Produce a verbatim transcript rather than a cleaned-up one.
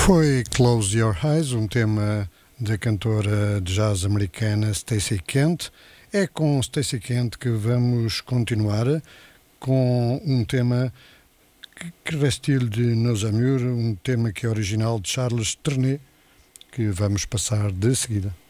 Foi Close Your Eyes, um tema da cantora de jazz americana Stacey Kent. É com Stacey Kent que vamos continuar com um tema que, que revestiu de Nos Amours, um tema que é original de Charles Trenet, que vamos passar de seguida.